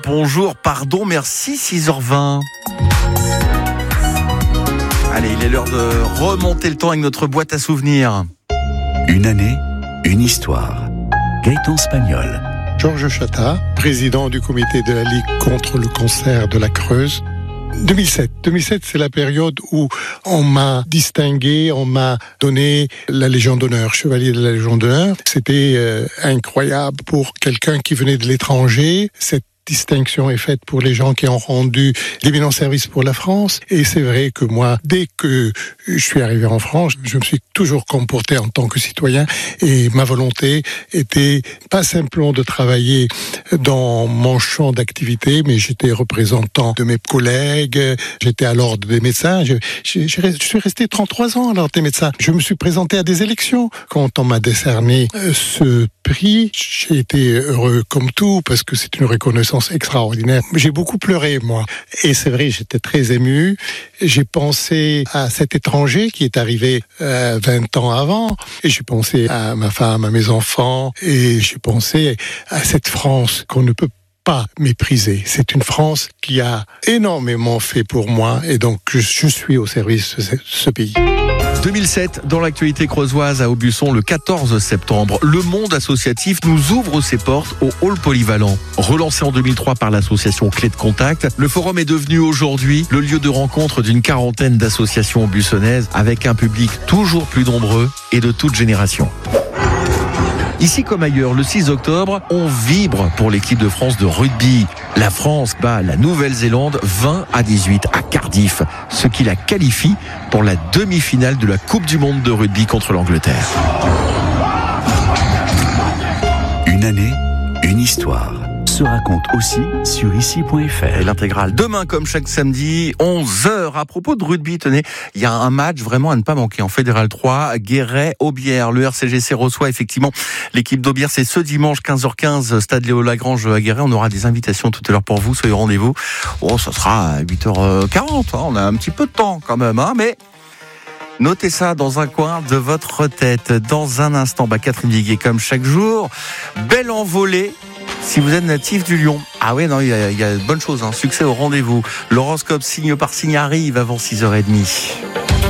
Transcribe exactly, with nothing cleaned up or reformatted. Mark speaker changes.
Speaker 1: Bonjour, pardon, merci, six heures vingt. Allez, il est l'heure de remonter le temps avec notre boîte à souvenirs.
Speaker 2: Une année, une histoire. Gaëtan Spagnol.
Speaker 3: Georges Chatat, président du comité de la Ligue contre le cancer de la Creuse. deux mille sept. deux mille sept, c'est la période où on m'a distingué, on m'a donné la Légion d'honneur, chevalier de la Légion d'honneur. C'était euh, incroyable pour quelqu'un qui venait de l'étranger. Cette distinction est faite pour les gens qui ont rendu d'éminents services pour la France. Et c'est vrai que moi, dès que je suis arrivé en France, je me suis toujours comporté en tant que citoyen. Et ma volonté était pas simplement de travailler dans mon champ d'activité, mais j'étais représentant de mes collègues. J'étais à l'ordre des médecins. Je, je, je suis resté trente-trois ans à l'ordre des médecins. Je me suis présenté à des élections. Quand on m'a décerné ce prix, j'ai été heureux comme tout parce que c'est une reconnaissance extraordinaire. J'ai beaucoup pleuré, moi. Et c'est vrai, j'étais très ému. J'ai pensé à cet étranger qui est arrivé euh, vingt ans avant. Et j'ai pensé à ma femme, à mes enfants. Et j'ai pensé à cette France qu'on ne peut pas mépriser. C'est une France qui a énormément fait pour moi. Et donc, je, je suis au service de ce, ce pays.
Speaker 1: deux mille sept, dans l'actualité creusoise à Aubusson, le quatorze septembre, le monde associatif nous ouvre ses portes au hall polyvalent. Relancé en deux mille trois par l'association Clé de Contact, le forum est devenu aujourd'hui le lieu de rencontre d'une quarantaine d'associations aubusonnaises avec un public toujours plus nombreux et de toutes générations. Ici comme ailleurs, le six octobre, on vibre pour l'équipe de France de rugby. La France bat la Nouvelle-Zélande vingt à dix-huit à Cardiff, ce qui la qualifie pour la demi-finale de la Coupe du Monde de rugby contre l'Angleterre.
Speaker 2: Une année, une histoire. Se raconte aussi sur ici point f r.
Speaker 1: Et l'intégrale demain, comme chaque samedi, onze heures. À propos de rugby, tenez, il y a un match vraiment à ne pas manquer en Fédéral trois, Guéret-Aubière. Le R C G C reçoit effectivement l'équipe d'Aubière. C'est ce dimanche, quinze heures quinze, stade Léo Lagrange à Guéret. On aura des invitations tout à l'heure pour vous, soyez au rendez-vous. Oh, ça sera à huit heures quarante, hein. On a un petit peu de temps quand même, hein, mais notez ça dans un coin de votre tête. Dans un instant, bah, Catherine Viguier, comme chaque jour, belle envolée. Si vous êtes natif du Lyon. Ah ouais, non, il y a, il y a de bonnes choses, hein. Succès au rendez-vous. L'horoscope signe par signe arrive avant six heures trente.